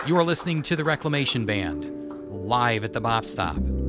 You are listening to the Reclamation Band, live at the Bop Stop.